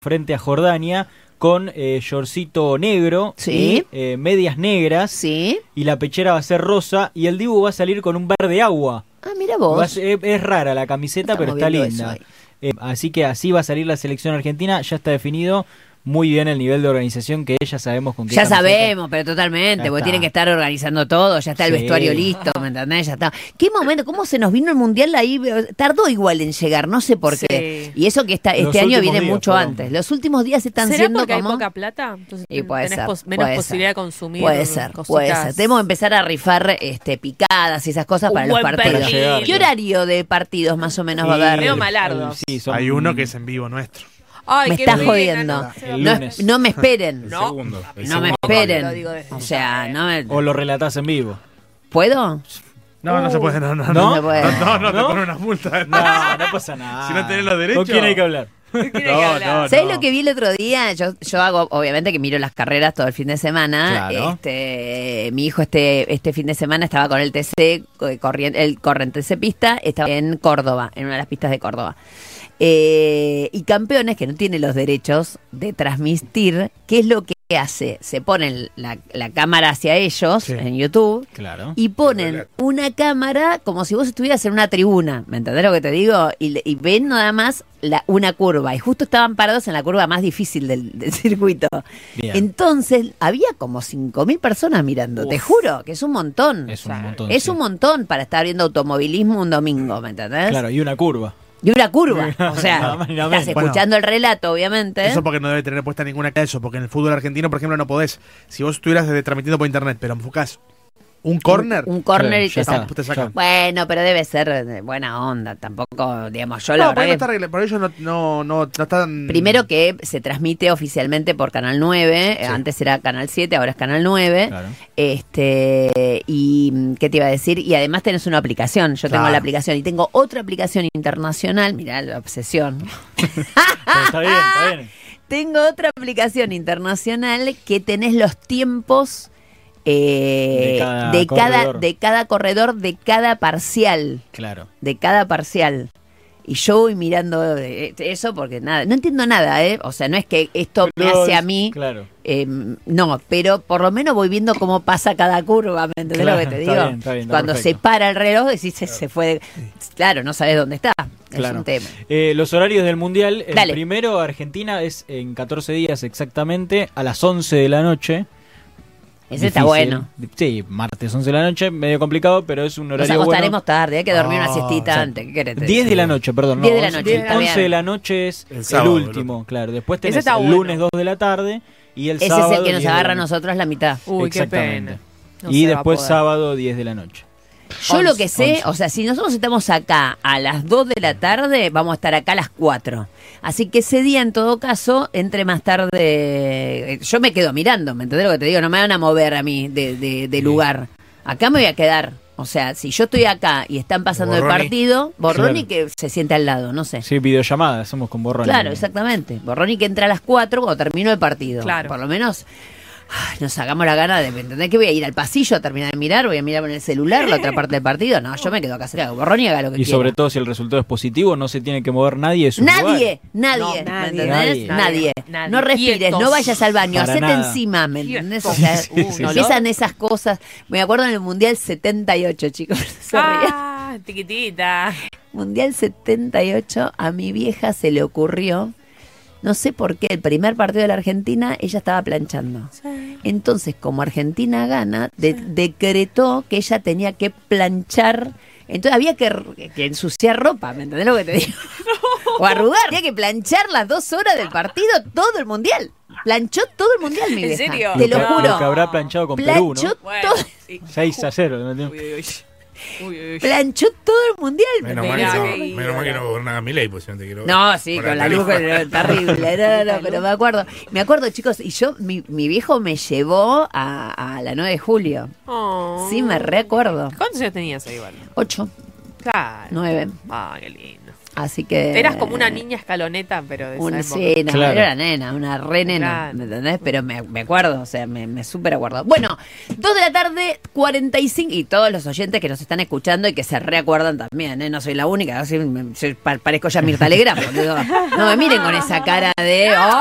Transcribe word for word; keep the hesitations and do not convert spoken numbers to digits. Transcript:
frente a Jordania con eh, shortcito negro, sí. y, eh, medias negras, sí. y la pechera va a ser rosa y el Dibu va a salir con un verde agua. Ah, mira vos. Va a ser, es, es rara la camiseta, Estamos pero está linda. Eh, así que así va a salir la selección argentina, ya está definido. Muy bien el nivel de organización que ya sabemos con qué Ya camiseta. sabemos, pero totalmente, porque tienen que estar organizando todo, ya está el Sí. vestuario listo, ¿me entendés? Ya está. ¿Qué momento? ¿Cómo se nos vino el Mundial ahí? Tardó igual en llegar, no sé por qué. Sí. Y eso que está, Los este año últimos viene días, mucho perdón. antes. Los últimos días están ¿Será siendo porque como... hay poca plata? Entonces Y puede tenés ser, pos- menos puede posibilidad ser. de consumir Puede ser, cositas. puede ser. Tenemos que empezar a rifar este, picadas y esas cosas Un para los buen partidos. pernil. ¿Qué horario de partidos más o menos va a Y haber? Medio malardo. Sí, son- Hay uno que es en vivo nuestro. Ay, Me qué estás pena, jodiendo. no sé. El No, lunes. no me esperen. El No. segundo. El No me segundo. esperen. Lo digo desde O ya, sea, eh. no me... O lo relatás en vivo. ¿Puedo? No, no se puede, no, no, ¿No? no. se puede. No, no, no, ¿No? te ponen unas multas. No, no pasa nada. Si no tenés los derechos. ¿Con quién hay que hablar? ¿Qué tiene que No, hablar? no, ¿Sabés no. lo que vi el otro día? Yo, yo hago, obviamente que miro las carreras todo el fin de semana. Claro. Este, mi hijo este, este fin de semana estaba con el T C, corriente, el corriente T C pista, estaba en Córdoba, en una de las pistas de Córdoba. Eh, y Campeones, que no tiene los derechos de transmitir, ¿qué es lo que hace? Se ponen la, la cámara hacia ellos Sí. en YouTube. Claro. Y ponen una cámara como si vos estuvieras en una tribuna, ¿me entendés lo que te digo? Y, le- y ven nada más la, una curva, y justo estaban parados en la curva más difícil del, del circuito. Bien. Entonces, había como cinco mil personas mirando, te Uf. juro, que es un montón. Es un montón. Es sí. un montón para estar viendo automovilismo un domingo, ¿me entendés? Claro, y una curva. Y una curva, o sea, Nada más ni nada estás menos. escuchando el relato, obviamente. Eso porque no debe tener puesta ninguna cara eso, porque en el fútbol argentino, por ejemplo, no podés. Si vos estuvieras desde transmitiendo por internet, pero enfocás un corner, Un, un corner y Claro, te ya sacan. está. te sacan. Bueno, pero debe ser de buena onda, tampoco, digamos, yo la No, verdad por, ahí no que- está arreglado, por ellos no, no, no, no están. Primero que se transmite oficialmente por Canal nueve, Sí. antes era Canal siete, ahora es Canal nueve. Claro. Este, y ¿qué te iba a decir? Y además tenés una aplicación, yo tengo Claro. la aplicación y tengo otra aplicación internacional, mirá la obsesión. Pero está bien, está bien. Tengo otra aplicación internacional que tenés los tiempos eh, De cada de, cada, corredor. de cada corredor, de cada parcial. Claro. De cada parcial. Y yo voy mirando eh, eso porque nada, no entiendo nada, ¿eh? O sea, no es que esto me Pero hace a es- mí, Claro. eh, no, pero por lo menos voy viendo cómo pasa cada curva, ¿me entendés Claro, lo que te está digo? bien, está bien, está Cuando se perfecto. para el reloj, decís, se, se fue, claro, no sabes dónde está, es Claro. un tema. Eh, los horarios del Mundial, el Dale. primero Argentina es en catorce días exactamente, a las once de la noche. Ese está Difícil. bueno. Sí, martes once de la noche, medio complicado, pero es un Nos horario acostaremos bueno. tarde, hay que dormir una Ah, siestita o sea, antes, ¿qué querés? te diez diga? de la noche, perdón. no, diez de la once- noche, está once bien. de la noche es El el, sábado, último, claro. Después tenés está el bueno. lunes dos de la tarde y el Ese sábado es el que nos diez de la agarra a noche. nosotros la mitad. Uy, qué Exactamente. pena. No y se va a después poder. sábado diez de la noche. Yo lo once, que sé, once. o sea, si nosotros estamos acá a las dos de la tarde, vamos a estar acá a las cuatro. Así que ese día, en todo caso, entre más tarde, eh, yo me quedo mirando, ¿me entendés lo que te digo? No me van a mover a mí de, de- de lugar. Acá me voy a quedar. O sea, si yo estoy acá y están pasando el Borroni. partido, Borroni Claro. que se siente al lado, no sé. Sí, videollamada, hacemos con Borroni. Claro, exactamente. Borroni que entra a las cuatro cuando termino el partido. Claro. Por lo menos ay, nos sacamos la gana de, ¿entendés que voy a ir al pasillo a terminar de mirar? ¿Voy a mirar en el celular la otra parte del partido? No, yo me quedo acá cerca. Borroni haga lo que Y quiera. sobre todo si el resultado es positivo, no se tiene que mover nadie de su Nadie, lugar. nadie, No, ¿me nadie, entendés? nadie. Nadie. Nadie. No respires, Quietos. no vayas al baño, Para hacete nada. encima, ¿me entendés? O Quietos. sea, Sí, sí, sí. empiezan esas cosas. Me acuerdo en el Mundial setenta y ocho, chicos. Se ríen. Ah, tiquitita. Mundial setenta y ocho, a mi vieja se le ocurrió, no sé por qué, el primer partido de la Argentina, ella estaba planchando. Entonces, como Argentina gana, de- decretó que ella tenía que planchar. Entonces había que, que ensuciar ropa, ¿me entendés lo que te digo? O arrugar. Tenía que planchar las dos horas del partido todo el mundial. Planchó todo el mundial, mi ¿En vieja. serio? Te lo No. juro. Lo que habrá planchado con Perú, Planchó ¿no? Bueno, todo, sí. seis a cero. ¿no? Uy, uy, uy. Uy, uy, uy. planchó todo el mundial. Menos Mirá mal, que qué no, menos mal que no gobernaba Milei, pues si no te quiero. No, sí, con la luz tarifa. pero terrible, no, no, no, pero me acuerdo, me acuerdo chicos, y yo, mi, mi viejo me llevó a, a la nueve de julio, Oh. sí, me recuerdo, ¿Cuántos años tenías ahí, igual? ocho, Claro. nueve, Ah, qué lindo. Así que... Eras como una niña escaloneta, pero de esa Un, época. sí, no, Claro. era una nena, una re nena, Claro. ¿me entendés? Pero me, me acuerdo, o sea, me, me súper acuerdo. Bueno, dos de la tarde, cuarenta y cinco, y todos los oyentes que nos están escuchando y que se reacuerdan también, ¿eh? No soy la única, así me- soy- pa- parezco ya Mirta Legrand, boludo. No me miren con esa cara de... "Oh,